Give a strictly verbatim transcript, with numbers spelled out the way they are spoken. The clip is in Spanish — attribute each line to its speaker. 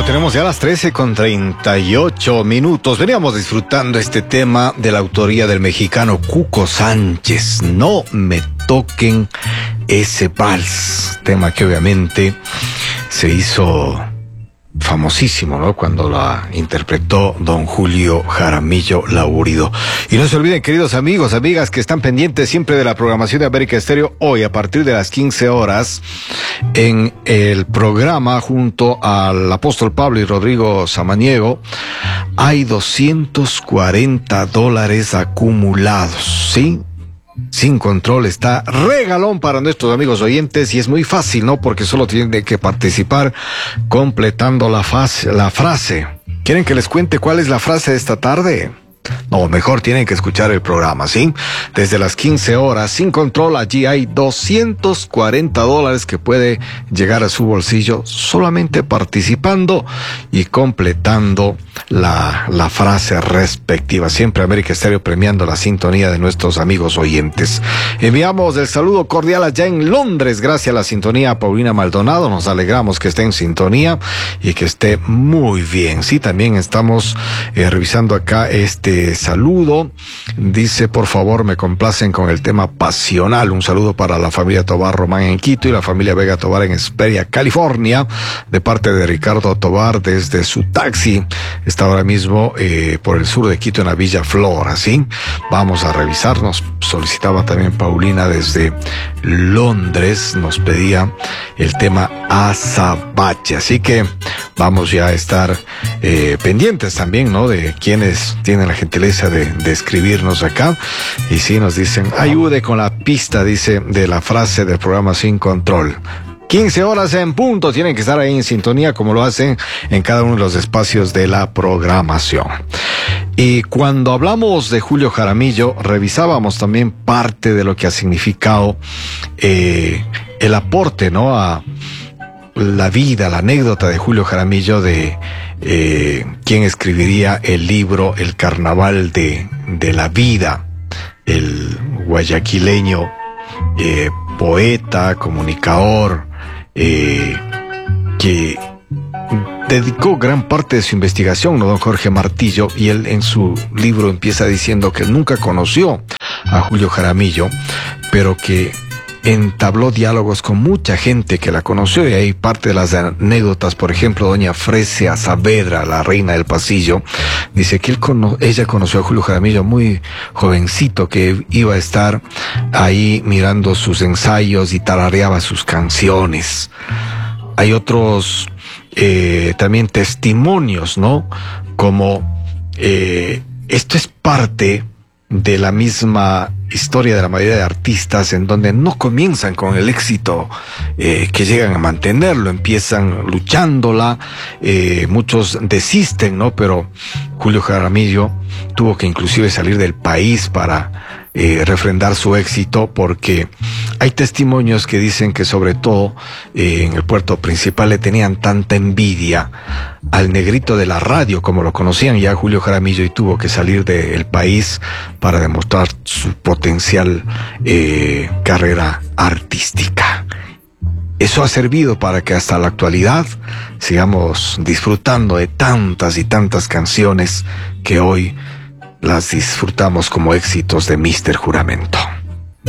Speaker 1: Bueno, tenemos ya las trece con treinta y ocho minutos. Veníamos disfrutando este tema de la autoría del mexicano Cuco Sánchez. No me toquen ese vals. Tema que obviamente se hizo famosísimo, ¿no? Cuando la interpretó don Julio Jaramillo Laurido. Y no se olviden, queridos amigos, amigas, que están pendientes siempre de la programación de América Estéreo. Hoy, a partir de las quince horas, en el programa, junto al apóstol Pablo y Rodrigo Samaniego, hay doscientos cuarenta dólares acumulados, ¿sí? Sin Control está regalón para nuestros amigos oyentes y es muy fácil, ¿no? Porque solo tienen que participar completando la, fase, la frase. ¿Quieren que les cuente cuál es la frase de esta tarde? No, mejor tienen que escuchar el programa, ¿sí? Desde las quince horas, Sin Control, allí hay doscientos cuarenta dólares que puede llegar a su bolsillo solamente participando y completando la, la frase respectiva. Siempre América Estéreo premiando la sintonía de nuestros amigos oyentes. Enviamos el saludo cordial allá en Londres, gracias a la sintonía a Paulina Maldonado. Nos alegramos que esté en sintonía y que esté muy bien. Sí, también estamos eh, revisando acá este saludo. Dice, por favor, me complacen con el tema pasional. Un saludo para la familia Tobar Román en Quito y la familia Vega Tobar en Hesperia, California, de parte de Ricardo Tobar desde su taxi. Está ahora mismo eh, por el sur de Quito en la Villa Flora, ¿sí? Vamos a revisar. Nos solicitaba también Paulina desde Londres, nos pedía el tema Azabache, así que vamos ya a estar eh, pendientes también, ¿no? De quienes tienen la gentileza de, de escribirnos acá. Y sí, nos dicen, ayude con la pista, dice, de la frase del programa Sin Control. quince horas en punto, tienen que estar ahí en sintonía como lo hacen en cada uno de los espacios de la programación. Y cuando hablamos de Julio Jaramillo, revisábamos también parte de lo que ha significado eh, el aporte, ¿no? A la vida, la anécdota de Julio Jaramillo, de eh, quien escribiría el libro El Carnaval de, de la Vida, el guayaquileño eh, poeta, comunicador, eh, que dedicó gran parte de su investigación, ¿no? Don Jorge Martillo, y él en su libro empieza diciendo que nunca conoció a Julio Jaramillo, pero que entabló diálogos con mucha gente que la conoció, y hay parte de las anécdotas. Por ejemplo, doña Fresia Saavedra, la reina del pasillo, dice que él cono ella conoció a Julio Jaramillo muy jovencito, que iba a estar ahí mirando sus ensayos y tarareaba sus canciones. Hay otros eh, también testimonios, ¿no? Como eh, esto es parte de la misma historia de la mayoría de artistas, en donde no comienzan con el éxito eh, que llegan a mantenerlo, empiezan luchándola, eh, muchos desisten, ¿no? Pero Julio Jaramillo tuvo que inclusive salir del país para eh, refrendar su éxito, porque hay testimonios que dicen que sobre todo eh, en el puerto principal le tenían tanta envidia al negrito de la radio, como lo conocían ya Julio Jaramillo, y tuvo que salir del país para demostrar su potencial eh, carrera artística. Eso ha servido para que hasta la actualidad sigamos disfrutando de tantas y tantas canciones que hoy las disfrutamos como éxitos de míster Juramento.